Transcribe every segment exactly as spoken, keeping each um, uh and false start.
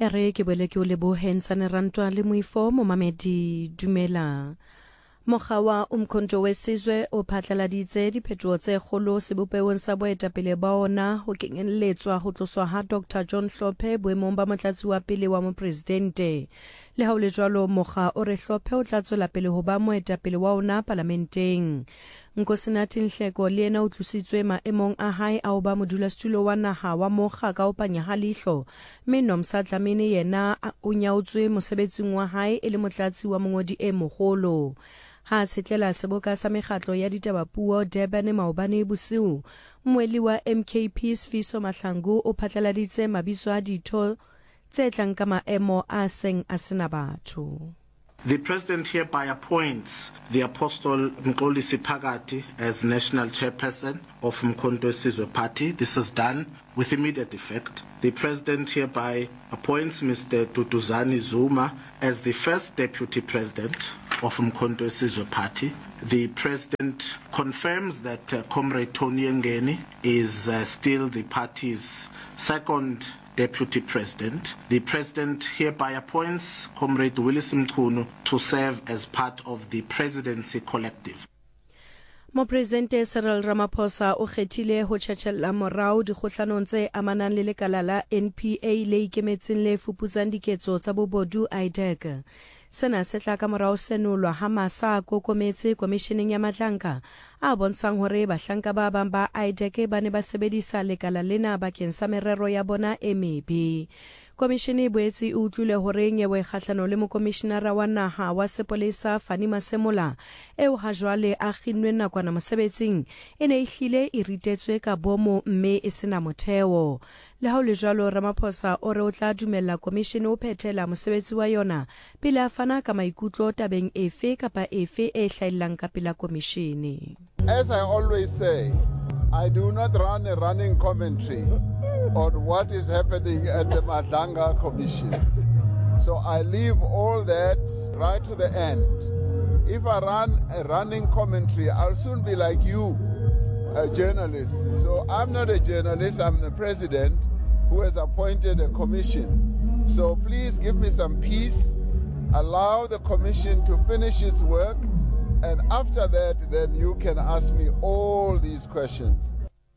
e re ke bole ke o lebohe Ntsane Rantwa le Moifo Momamedi Dumela. Mokga wa Umkhonto wesizwe o phatlaladitse diphetoho tse kgolo sebopehong sa boetapele ba ona ho kenyelletswa ho tloswa ha Doctor John Hlophe boemong ba motlatsi wa pele wa mopresidente. Le ha o le jwalo mokga o re Hlophe o tla tswela pele ho ba moetapele wa ona parlamenteng. Nkosinathi Nhleko le ena o tlusitswe maemong a hae a ho ba modulasetulo wa naha wa mokga ka ho panya ha leihlo, mme Nomsa Dlamini yena o nyautswe mosebetsing wa hae e le motlatsi wa mongodi e mogolo. Ha tshetlela seboka sa mekgatlo ya ditabapuo Durban maobane bosiu, mmueli wa M K P Sifiso Mahlangu o phatlaladitse mabitso a ditho tse tlang ka maemo a seng a sena batho. The President hereby appoints the Apostle Mxolisi Phakathi as National Chairperson of Umkhonto wesizwe Party. This is done with immediate effect. The President hereby appoints Mister Duduzane Zuma as the first Deputy President of Umkhonto wesizwe Party. The President confirms that uh, Comrade Tony Ngeni is uh, still the party's second Deputy President. The President hereby appoints Comrade Willis Mchunu to serve as part of the Presidency Collective. Mopresidente Cyril Ramaphosa o kgethile ho tjhetjhella morao dikgotlanong tse amanang le lekala la N P A le ikemetseng le fuputsang diketso tsa bobodu I D E C. Sena se tla ka morao senolwa ha masa a kokometse komisheneng ya matlanka a bontshang hore bahlanka ba bang ba I D E C ba ne ba sebedisa lekala lena bakeng sa merero ya bona e mebe. Komishene boetse e utlwile hore nyewe kgahlano le mokomishenara wa naha wa sepolesa Fani Masemola eo ha jwale a kginnwe nakwana mosebetsing e ne e hlile e ritetswe ka bomo mme e sena motheo. Le ha le jwalo Ramaphosa o re o tla dumella komishene o phethela mosebetsi wa yona pele a fana ka maikutlo tabeng efe kapa efe e hlahellang ka pela komishene. As I always say, I do not run a running commentary on what is happening at the Madlanga Commission. So I leave all that right to the end. If I run a running commentary, I'll soon be like you, a journalist. So I'm not a journalist, I'm the president who has appointed a commission. So please give me some peace, allow the commission to finish its work, and after that, then you can ask me all these questions.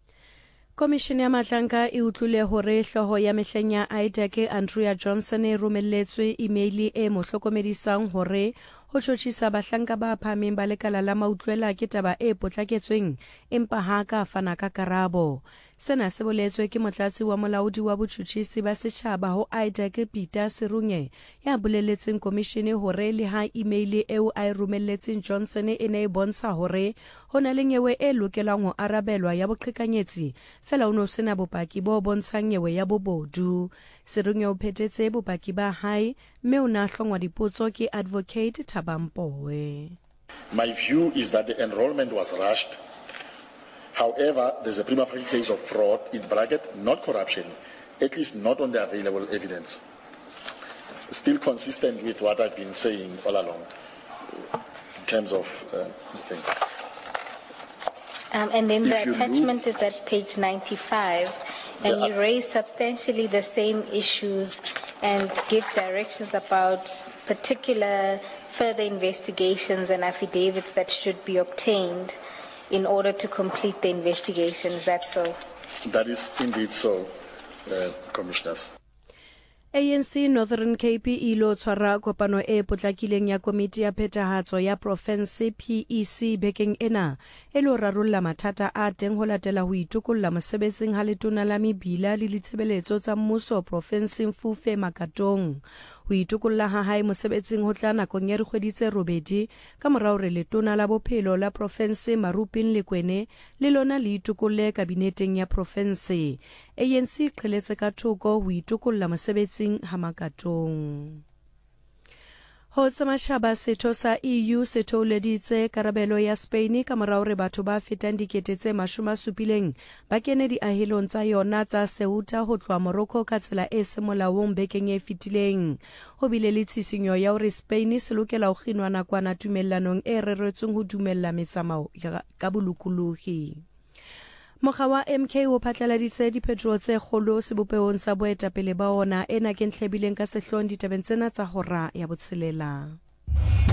Komishene ya matlanka e utlwile hore hloho ya mehleng ya I D E C Andrea Johnson e romelletswe email e mo hlokomedisang hore ho tjhotjhisa bahlanka ba phameng ba lekala la mautlwela ke taba e potlaketsweng empa ha ka fana ka karabo. Sena se boletswe ke motlatsi wa molaodi wa botjhutjhisi ba setjhaba ho I D E C Peter Serunye ya boleletseng komishene hore le ha email eo a e romelletseng Johnson e ne e bontsha hore hona le nyewe e lokelang ho arabelwa ya boqhekanyetsi fela uno sena bopaki bo bontshang nyewe ya bobodu. Serunye o phethetse bopaki ba hae mme o na hlongwa dipotso ke advocate Thabampoe. My view is that the enrollment was rushed. However, there's a prima facie case of fraud, in bracket, not corruption, at least not on the available evidence. Still consistent with what I've been saying all along, in terms of uh, the thing. Um, and then If the attachment look, is at page ninety-five, and you raise substantially the same issues and give directions about particular further investigations and affidavits that should be obtained in order to complete the investigation. Is that so? That is indeed so, uh, Commissioners. A N C Northern Cape ilo tshwara kopano e potlakileng ya komiti ya phethahatso ya Province P E C bekeng ena e lo rarolla mathata a teng ho latela ho itukolla mosebetsing ha letona la mebila le ditshebeletso tsa mmuso Province Mfufe Makatong. Ho itukolla ha hae mosebetsing ho tla nakong ya dikgwedi tse robedi ka morao re letona la bophelo la Province Marupin Lekwene le lona le itukolle kabineteng ya Province. A N C qheletse ka thoko ho itukolla mosebetsing ha Makatong. Ho tsamashaba setho sa E U se tholeditse karabelo ya Spain ka morao re batho ba fetang dikete tse mashome a supileng ba kene diahelong tsa yona tsa Ceuta ho tloha Morocco ka tsela e se molaong bekeng e fetileng. Ho bile le tshisinyo ya hore Spain se lokela ho kginwa nakwana tumellanong e reretsweng ho dumella metsamao ka bolokolohi. Mokga wa M K o phatlaladitse diphetoho tse kgolo sebopeong sa boetapele ba ona ena ke ntlhebileng ka sehloohong ditabeng tsena tsa hora ya botshelela.